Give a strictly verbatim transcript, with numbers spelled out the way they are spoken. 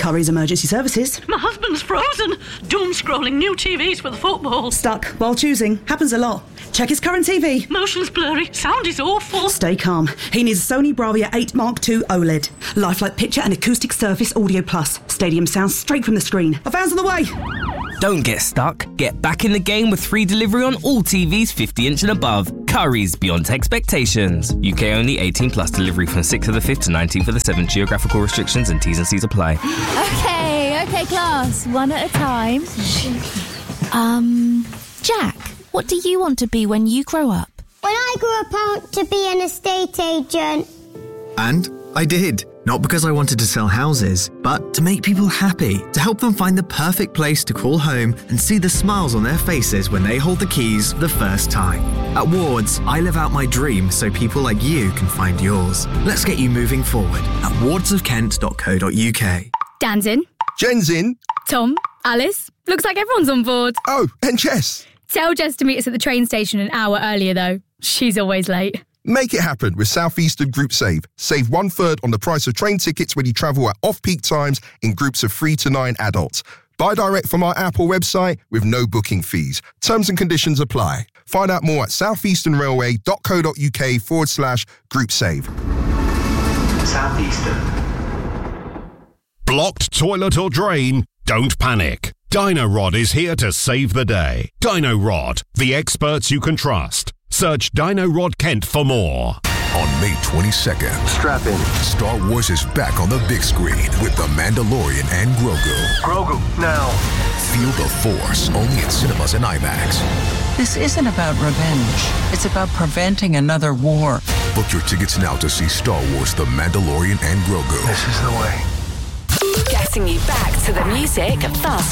Curry's Emergency Services. My husband's frozen. Doom scrolling new T Vs for the football. Stuck while choosing. Happens a lot. Check his current T V. Motion's blurry. Sound is awful. Stay calm. He needs a Sony Bravia eight Mark two OLED. Lifelike picture and acoustic surface audio plus. Stadium sound straight from the screen. A van's on the way. Don't get stuck. Get back in the game with free delivery on all T Vs fifty inch and above. Curry's Beyond Expectations. U K only, eighteen plus. Delivery from sixth of the fifth to nineteenth of the seventh. Geographical restrictions and T's and C's apply. Okay, okay, class. One at a time. Um, Jack, what do you want to be when you grow up? When I grew up, I want to be an estate agent. And I did. Not because I wanted to sell houses, but to make people happy, to help them find the perfect place to call home and see the smiles on their faces when they hold the keys for the first time. At Wards, I live out my dream so people like you can find yours. Let's get you moving forward at wards of kent dot co dot uk. Dan's in. Jen's in. Tom, Alice. Looks like everyone's on board. Oh, and Jess. Tell Jess to meet us at the train station an hour earlier, though. She's always late. Make it happen with South Eastern Group Save. Save one third on the price of train tickets when you travel at off-peak times in groups of three to nine adults. Buy direct from our app or website with no booking fees. Terms and conditions apply. Find out more at southeasternrailway.co.uk forward slash group save. Southeastern. Blocked toilet or drain? Don't panic. Dino-Rod is here to save the day. Dino-Rod, the experts you can trust. Search Dino-Rod Kent for more. On May twenty-second, strap in. Star Wars is back on the big screen with The Mandalorian and Grogu. Grogu, now. Feel the Force, only in cinemas and IMAX. This isn't about revenge. It's about preventing another war. Book your tickets now to see Star Wars The Mandalorian and Grogu. This is the way. Getting you back to the music fast.